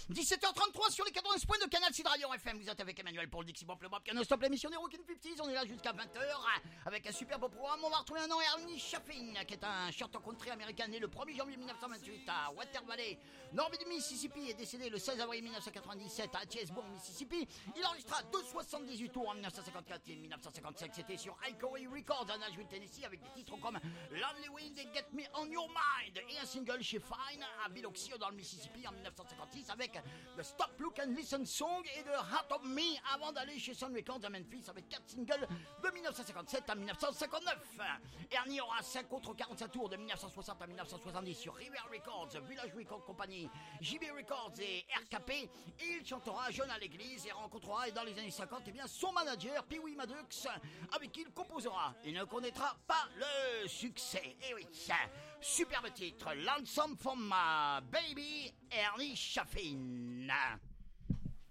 17h33 sur les 80 points de Canal Sud Radio FM. Vous êtes avec Emmanuel pour le Dixie Bop, le Bop, Piano Stop, l'émission des Rockin' Fifties. On est là jusqu'à 20h avec un super beau programme. On va retrouver un nom, Ernie Chaffin, qui est un chanteur country américain né le 1er janvier 1928 à Water Valley, nord du Mississippi, et décédé le 16 avril 1997 à Chesebourg, Mississippi. Il enregistra 278 tours en 1954 et 1955. C'était sur Hickory Records à Nashville, Tennessee, avec des titres comme Lonely Wind et Get Me On Your Mind, et un single chez Fine à Biloxi dans le Mississippi en 1956 avec The Stop Look and Listen Song et The Heart of Me, avant d'aller chez Sun Records à Memphis avec 4 singles de 1957 à 1959. Ernie aura 5 autres 45 tours de 1960 à 1970 sur River Records, Village Record Company, JB Records et RKP, et il chantera jeune à l'église et rencontrera, et dans les années 50, son manager Pee Wee Maddox, avec qui il composera. Il ne connaîtra pas le succès. Et oui, superbe titre, Lonesome for My Baby, Ernie Chaffin.